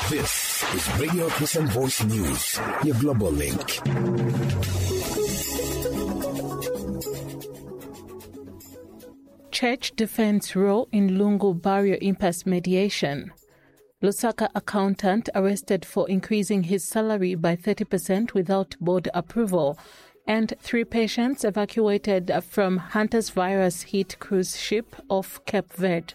This is Radio Christian Voice News, your global link. Church defends role in Lungu barrio impasse mediation. Lusaka accountant arrested for increasing his salary by 30% without board approval. And 3 patients evacuated from Hunter's virus hit cruise ship off Cape Verde.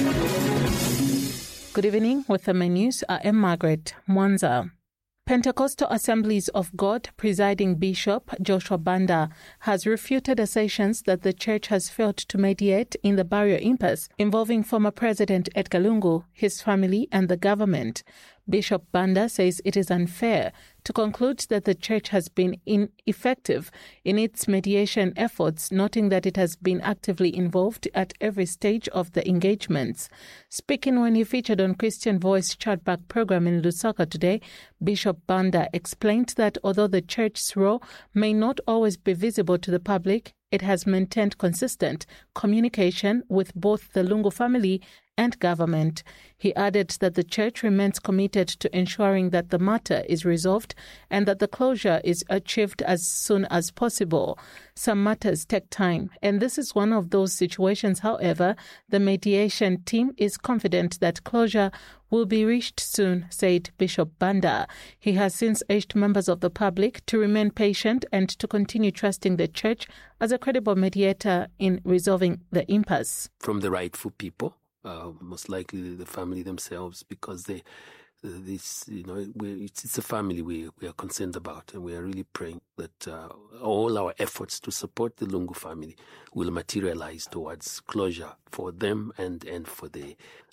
Good evening. With the news, I am Margaret Mwanza. Pentecostal Assemblies of God presiding Bishop Joshua Banda has refuted assertions that the church has failed to mediate in the barrio impasse involving former President Edgar Lungu, his family and the government. Bishop Banda says it is unfair to conclude that the church has been ineffective in its mediation efforts, noting that it has been actively involved at every stage of the engagements. Speaking when he featured on Christian Voice Chatback program in Lusaka today, Bishop Banda explained that although the church's role may not always be visible to the public, it has maintained consistent communication with both the Lungu family and government. He added that the church remains committed to ensuring that the matter is resolved and that the closure is achieved as soon as possible. Some matters take time, and this is one of those situations. However, the mediation team is confident that closure will be reached soon, said Bishop Banda. He has since urged members of the public to remain patient and to continue trusting the church as a credible mediator in resolving the impasse. From the rightful people, most likely the family themselves, because it's a family we are concerned about, and we are really praying that all our efforts to support the Lungu family will materialize towards closure for them and for the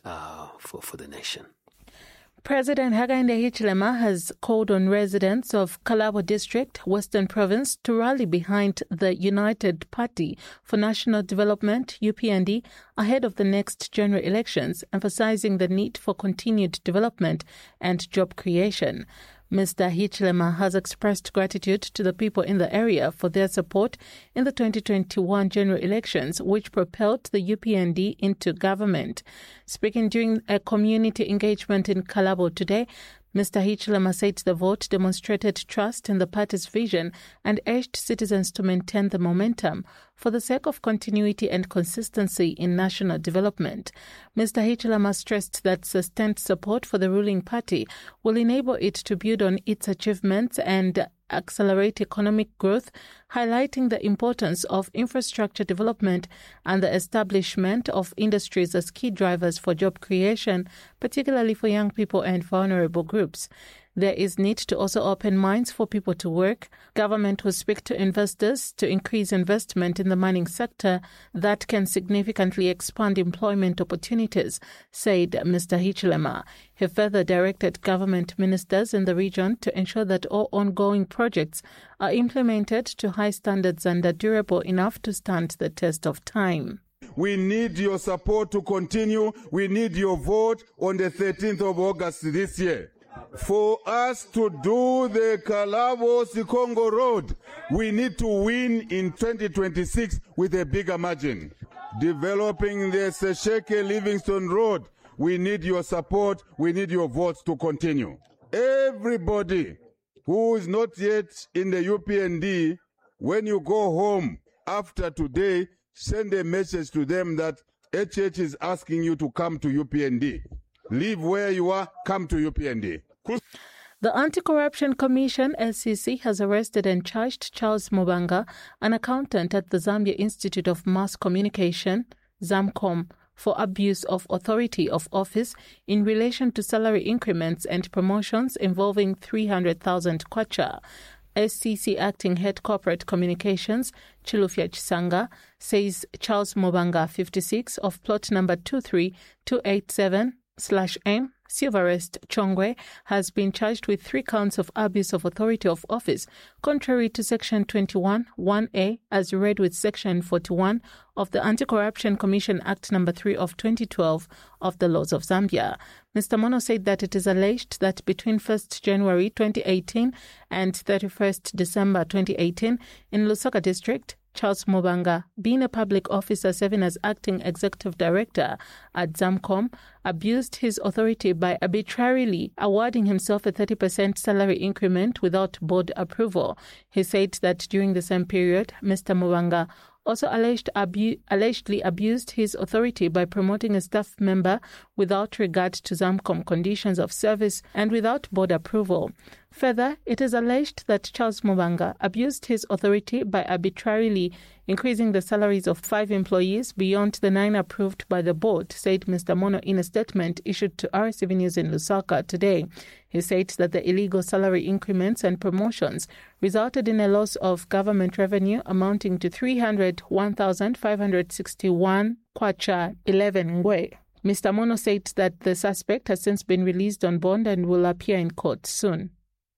nation. President Hakainde Hichilema has called on residents of Kalabo District, Western Province, to rally behind the United Party for National Development, UPND, ahead of the next general elections, emphasizing the need for continued development and job creation. Mr. Hichilema has expressed gratitude to the people in the area for their support in the 2021 general elections, which propelled the UPND into government. Speaking during a community engagement in Kalabo today, Mr. Hichilema said the vote demonstrated trust in the party's vision and urged citizens to maintain the momentum for the sake of continuity and consistency in national development. Mr. Hichilema stressed that sustained support for the ruling party will enable it to build on its achievements and accelerate economic growth, highlighting the importance of infrastructure development and the establishment of industries as key drivers for job creation, particularly for young people and vulnerable groups. There is need to also open minds for people to work. Government will speak to investors to increase investment in the mining sector that can significantly expand employment opportunities, said Mr. Hichilema. He further directed government ministers in the region to ensure that all ongoing projects are implemented to high standards and are durable enough to stand the test of time. We need your support to continue. We need your vote on the 13th of August this year. For us to do the Kalabo-Sikongo Road, we need to win in 2026 with a bigger margin. Developing the Sesheke-Livingstone Road, we need your support, we need your votes to continue. Everybody who is not yet in the UPND, when you go home after today, send a message to them that HH is asking you to come to UPND. Leave where you are, come to UPND. The Anti-Corruption Commission, SCC, has arrested and charged Charles Mubanga, an accountant at the Zambia Institute of Mass Communication, ZAMCOM, for abuse of authority of office in relation to salary increments and promotions involving 300,000 kwacha. SCC Acting Head Corporate Communications, Chilufya Chisanga, says Charles Mubanga, 56, of plot number 23287/M, Silverest, Chongwe, has been charged with 3 counts of abuse of authority of office, contrary to Section 21(1)(a), as read with Section 41 of the Anti-Corruption Commission Act No. 3 of 2012 of the laws of Zambia. Mr. Mono said that it is alleged that between 1st January 2018 and 31st December 2018 in Lusaka District, Charles Mubanga, being a public officer serving as acting executive director at Zamcom, abused his authority by arbitrarily awarding himself a 30% salary increment without board approval. He said that during the same period, Mr. Mubanga also allegedly abused his authority by promoting a staff member without regard to Zamcom conditions of service and without board approval. Further, it is alleged that Charles Mubanga abused his authority by arbitrarily increasing the salaries of 5 employees beyond the 9 approved by the board, said Mr. Mono in a statement issued to RCV News in Lusaka today. He said that the illegal salary increments and promotions resulted in a loss of government revenue amounting to 301,561 kwacha 11 ngwe. Mr. Mono said that the suspect has since been released on bond and will appear in court soon.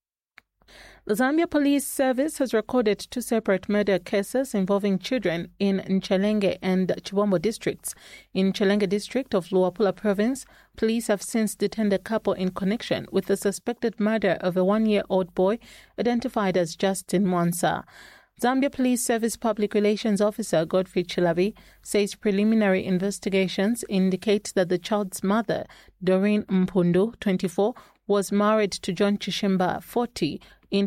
The Zambia Police Service has recorded 2 separate murder cases involving children in Nchelenge and Chibombo districts. In Nchelenge district of Luapula province, police have since detained a couple in connection with the suspected murder of a 1-year-old boy identified as Justin Mwansa. Zambia Police Service Public Relations Officer Godfrey Chilabi says preliminary investigations indicate that the child's mother, Doreen Mpundu, 24, was married to John Chishimba, 40, in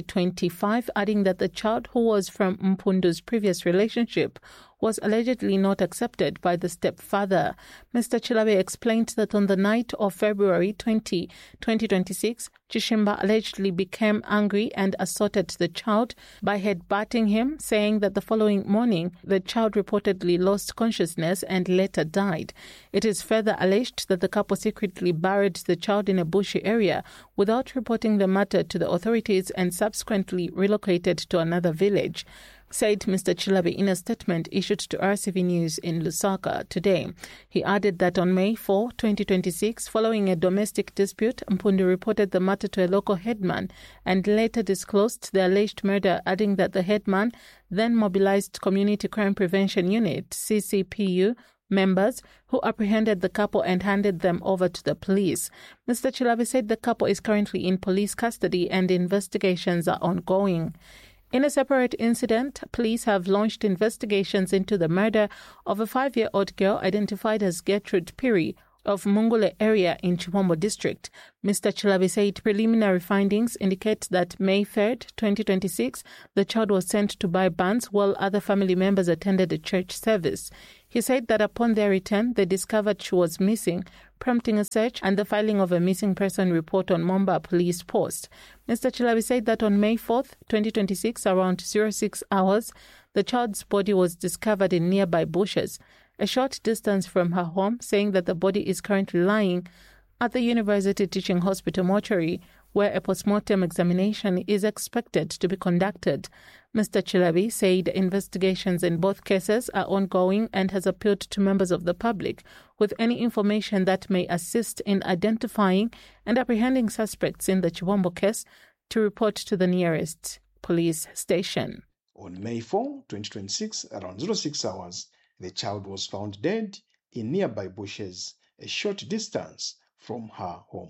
2025, adding that the child, who was from Mpundu's previous relationship, was allegedly not accepted by the stepfather. Mr. Chilabe explained that on the night of February 20, 2026, Chishimba allegedly became angry and assaulted the child by headbutting him, saying that the following morning the child reportedly lost consciousness and later died. It is further alleged that the couple secretly buried the child in a bushy area without reporting the matter to the authorities and subsequently relocated to another village, said Mr. Chilabi in a statement issued to RCV News in Lusaka today. He added that on May 4, 2026, following a domestic dispute, Mpundu reported the matter to a local headman and later disclosed the alleged murder, adding that the headman then mobilized Community Crime Prevention Unit, CCPU, members who apprehended the couple and handed them over to the police. Mr. Chilabi said the couple is currently in police custody and investigations are ongoing. In a separate incident, police have launched investigations into the murder of a 5-year-old girl identified as Gertrude Piri of Mungule area in Chibombo district. Mr. Chilabi said preliminary findings indicate that May 3rd, 2026, the child was sent to buy buns while other family members attended a church service. He said that upon their return, they discovered she was missing, prompting a search and the filing of a missing person report on Momba Police Post. Mr. Chilabi said that on May 4th, 2026, around 06 hours, the child's body was discovered in nearby bushes, a short distance from her home, saying that the body is currently lying at the University Teaching Hospital mortuary, where a postmortem examination is expected to be conducted. Mr. Chilabi said investigations in both cases are ongoing and has appealed to members of the public with any information that may assist in identifying and apprehending suspects in the Chibombo case to report to the nearest police station. On May 4, 2026, around 06 hours, the child was found dead in nearby bushes, a short distance from her home.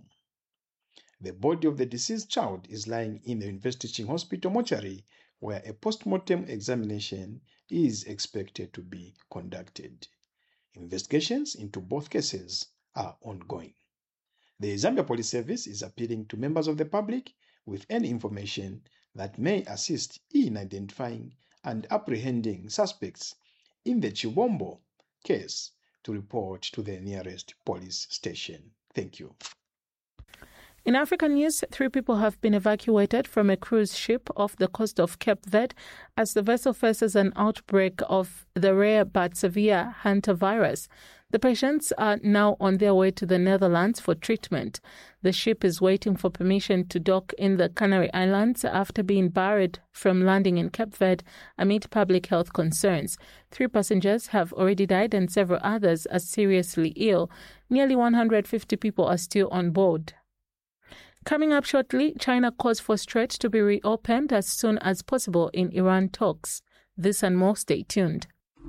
The body of the deceased child is lying in the University Teaching Hospital mortuary, where a post-mortem examination is expected to be conducted. Investigations into both cases are ongoing. The Zambia Police Service is appealing to members of the public with any information that may assist in identifying and apprehending suspects in the Chibombo case to report to the nearest police station. Thank you. In African news, 3 people have been evacuated from a cruise ship off the coast of Cape Verde as the vessel faces an outbreak of the rare but severe hantavirus. The patients are now on their way to the Netherlands for treatment. The ship is waiting for permission to dock in the Canary Islands after being barred from landing in Cape Verde amid public health concerns. 3 passengers have already died and several others are seriously ill. Nearly 150 people are still on board. Coming up shortly, China calls for Strait to be reopened as soon as possible in Iran talks. This and more, stay tuned.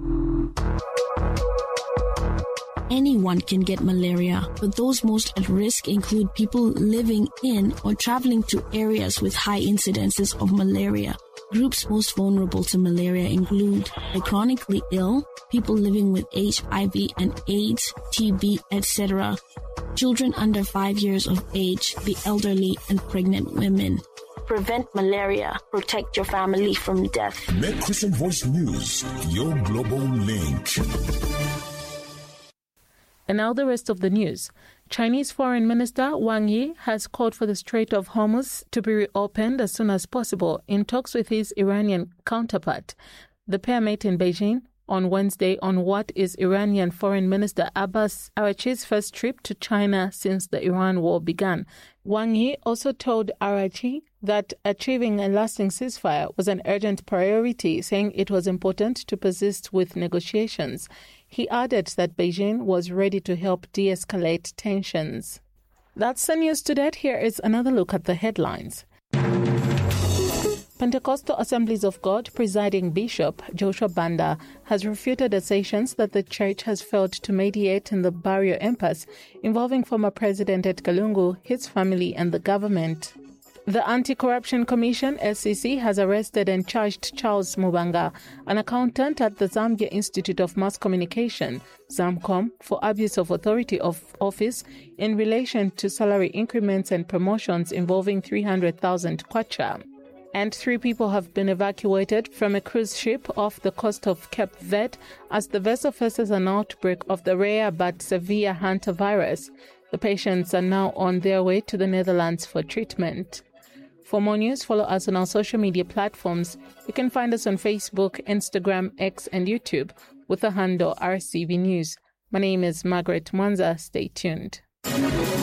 Anyone can get malaria, but those most at risk include people living in or traveling to areas with high incidences of malaria. Groups most vulnerable to malaria include the chronically ill, people living with HIV and AIDS, TB, etc., children under 5 years of age, the elderly, and pregnant women. Prevent malaria. Protect your family from death. Make Christian Voice News your global link. And now the rest of the news. Chinese Foreign Minister Wang Yi has called for the Strait of Hormuz to be reopened as soon as possible in talks with his Iranian counterpart. The pair met in Beijing on Wednesday on what is Iranian Foreign Minister Abbas Araghchi's first trip to China since the Iran war began. Wang Yi also told Araghchi that achieving a lasting ceasefire was an urgent priority, saying it was important to persist with negotiations. He added that Beijing was ready to help de-escalate tensions. That's the news today. Here is another look at the headlines. Pentecostal Assemblies of God presiding Bishop Joshua Banda has refuted assertions that the church has failed to mediate in the barrier impasse involving former President Edgar Lungu, his family and the government. The Anti-Corruption Commission, SCC, has arrested and charged Charles Mubanga, an accountant at the Zambia Institute of Mass Communication, ZAMCOM, for abuse of authority of office in relation to salary increments and promotions involving 300,000 kwacha. And 3 people have been evacuated from a cruise ship off the coast of Cape Verde as the vessel faces an outbreak of the rare but severe hantavirus. The patients are now on their way to the Netherlands for treatment. For more news, follow us on our social media platforms. You can find us on Facebook, Instagram, X, and YouTube with the handle RCV News. My name is Margaret Mwanza. Stay tuned.